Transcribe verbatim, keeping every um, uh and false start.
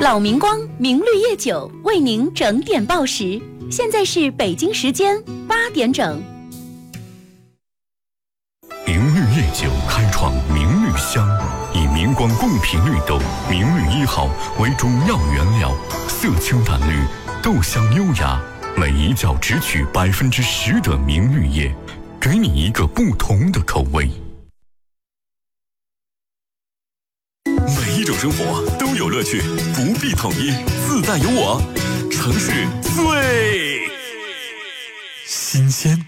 老明光明绿叶酒为您整点报时，现在是北京时间八点整。 明绿叶酒开创明绿香，以明光贡品绿豆明绿一号为主要原料，色清淡绿，豆香优雅，每一窖只取百分之十的明绿叶，给你一个不同的口味。每一种生活都有乐趣，不必统一，自带有我，城市最新鲜。